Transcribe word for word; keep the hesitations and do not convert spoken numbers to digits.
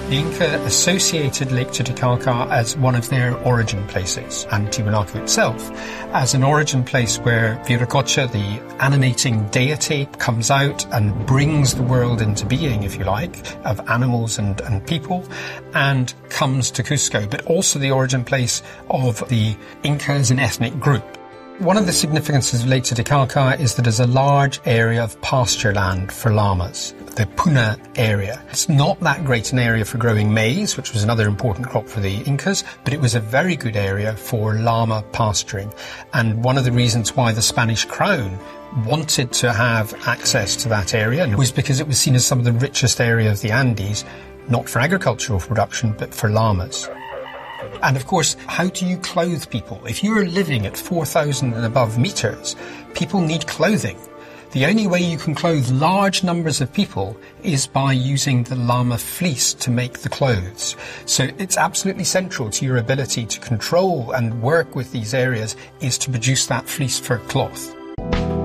The Inca associated Lake Titicaca as one of their origin places, and Tiwanaku itself as an origin place where Viracocha, the animating deity, comes out and brings the world into being, if you like, of animals and, and people, and comes to Cusco, but also the origin place of the Inca as an ethnic group. One of the significances of Lake Titicaca is that there's a large area of pasture land for llamas, the Puna area. It's not that great an area for growing maize, which was another important crop for the Incas, but it was a very good area for llama pasturing. And one of the reasons why the Spanish crown wanted to have access to that area was because it was seen as some of the richest area of the Andes, not for agricultural production, but for llamas. And of course, how do you clothe people? If you are living at four thousand and above meters, people need clothing. The only way you can clothe large numbers of people is by using the llama fleece to make the clothes. So it's absolutely central to your ability to control and work with these areas is to produce that fleece fur cloth.